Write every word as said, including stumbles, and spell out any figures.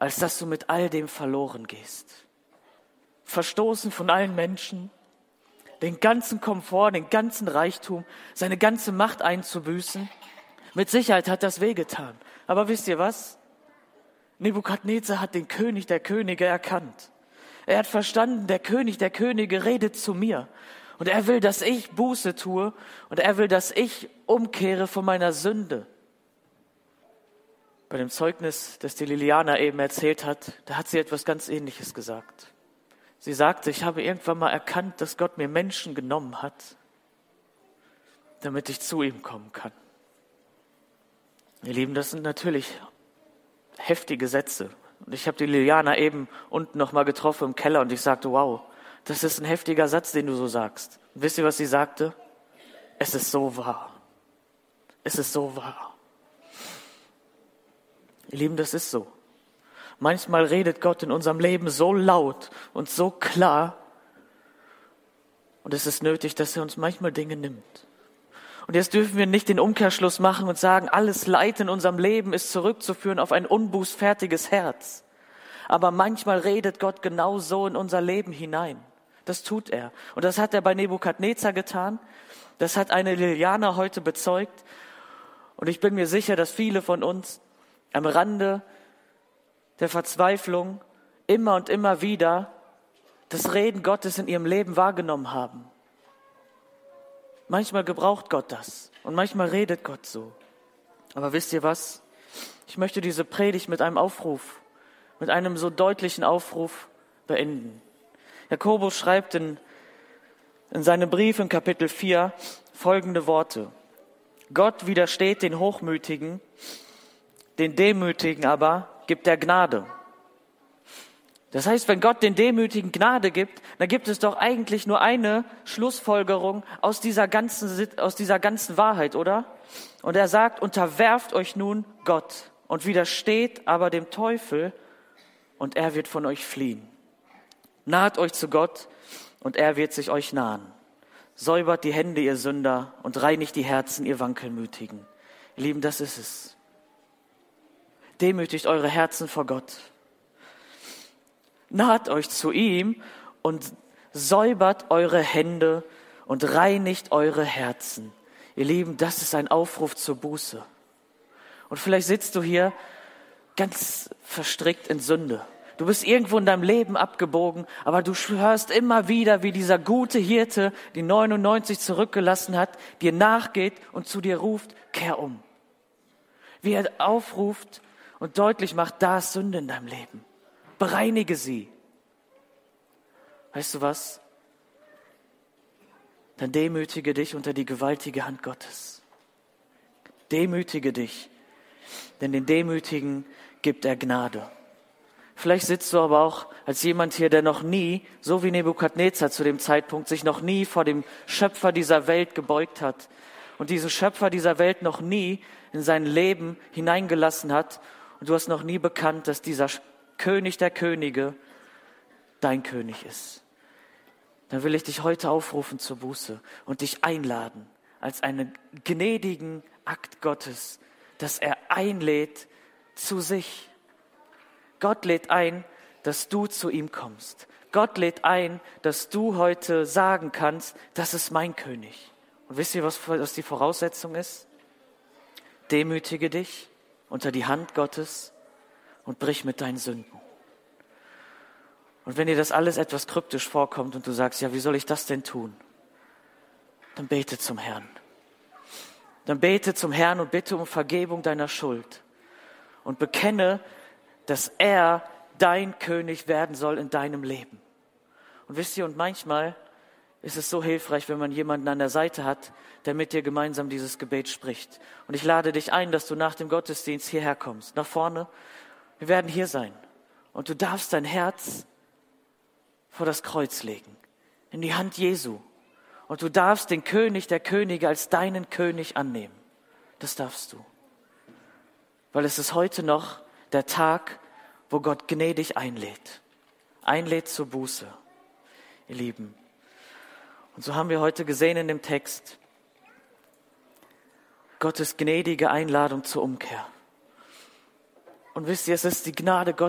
als dass du mit all dem verloren gehst. Verstoßen von allen Menschen, den ganzen Komfort, den ganzen Reichtum, seine ganze Macht einzubüßen. Mit Sicherheit hat das wehgetan. Aber wisst ihr was? Nebukadnezar hat den König der Könige erkannt. Er hat verstanden, der König der Könige redet zu mir. Und er will, dass ich Buße tue und er will, dass ich umkehre von meiner Sünde. Bei dem Zeugnis, das die Liliana eben erzählt hat, da hat sie etwas ganz Ähnliches gesagt. Sie sagte, ich habe irgendwann mal erkannt, dass Gott mir Menschen genommen hat, damit ich zu ihm kommen kann. Ihr Lieben, das sind natürlich heftige Sätze. Und ich habe die Liliana eben unten noch mal getroffen im Keller und ich sagte, wow, das ist ein heftiger Satz, den du so sagst. Und wisst ihr, was sie sagte? Es ist so wahr. Es ist so wahr. Ihr Lieben, das ist so. Manchmal redet Gott in unserem Leben so laut und so klar. Und es ist nötig, dass er uns manchmal Dinge nimmt. Und jetzt dürfen wir nicht den Umkehrschluss machen und sagen, alles Leid in unserem Leben ist zurückzuführen auf ein unbußfertiges Herz. Aber manchmal redet Gott genau so in unser Leben hinein. Das tut er. Und das hat er bei Nebukadnezar getan. Das hat eine Liliana heute bezeugt. Und ich bin mir sicher, dass viele von uns am Rande der Verzweiflung immer und immer wieder das Reden Gottes in ihrem Leben wahrgenommen haben. Manchmal gebraucht Gott das und manchmal redet Gott so. Aber wisst ihr was? Ich möchte diese Predigt mit einem Aufruf, mit einem so deutlichen Aufruf beenden. Jakobus schreibt in, in seinem Brief in Kapitel vier folgende Worte. Gott widersteht den Hochmütigen, den Demütigen aber gibt er Gnade. Das heißt, wenn Gott den Demütigen Gnade gibt, dann gibt es doch eigentlich nur eine Schlussfolgerung aus dieser ganzen, aus dieser ganzen Wahrheit, oder? Und er sagt, unterwerft euch nun Gott und widersteht aber dem Teufel und er wird von euch fliehen. Naht euch zu Gott und er wird sich euch nahen. Säubert die Hände, ihr Sünder, und reinigt die Herzen, ihr Wankelmütigen. Ihr Lieben, das ist es. Demütigt eure Herzen vor Gott. Naht euch zu ihm und säubert eure Hände und reinigt eure Herzen. Ihr Lieben, das ist ein Aufruf zur Buße. Und vielleicht sitzt du hier ganz verstrickt in Sünde. Du bist irgendwo in deinem Leben abgebogen, aber du hörst immer wieder, wie dieser gute Hirte, die neunundneunzig zurückgelassen hat, dir nachgeht und zu dir ruft, kehr um. Wie er aufruft und deutlich macht, da ist Sünde in deinem Leben. Bereinige sie. Weißt du was? Dann demütige dich unter die gewaltige Hand Gottes. Demütige dich, denn den Demütigen gibt er Gnade. Vielleicht sitzt du aber auch als jemand hier, der noch nie, so wie Nebukadnezar zu dem Zeitpunkt, sich noch nie vor dem Schöpfer dieser Welt gebeugt hat und diesen Schöpfer dieser Welt noch nie in sein Leben hineingelassen hat und du hast noch nie bekannt, dass dieser König der Könige dein König ist. Dann will ich dich heute aufrufen zur Buße und dich einladen als einen gnädigen Akt Gottes, dass er einlädt zu sich. Gott lädt ein, dass du zu ihm kommst. Gott lädt ein, dass du heute sagen kannst, das ist mein König. Und wisst ihr, was, was die Voraussetzung ist? Demütige dich unter die Hand Gottes und brich mit deinen Sünden. Und wenn dir das alles etwas kryptisch vorkommt und du sagst, ja, wie soll ich das denn tun? Dann bete zum Herrn. Dann bete zum Herrn und bitte um Vergebung deiner Schuld. Und bekenne, dass er dein König werden soll in deinem Leben. Und wisst ihr, und manchmal ist es so hilfreich, wenn man jemanden an der Seite hat, der mit dir gemeinsam dieses Gebet spricht. Und ich lade dich ein, dass du nach dem Gottesdienst hierher kommst, nach vorne. Wir werden hier sein. Und du darfst dein Herz vor das Kreuz legen, in die Hand Jesu. Und du darfst den König der Könige als deinen König annehmen. Das darfst du. Weil es ist heute noch der Tag, wo Gott gnädig einlädt. Einlädt zur Buße, ihr Lieben. Und so haben wir heute gesehen in dem Text Gottes gnädige Einladung zur Umkehr. Und wisst ihr, es ist die Gnade Gottes,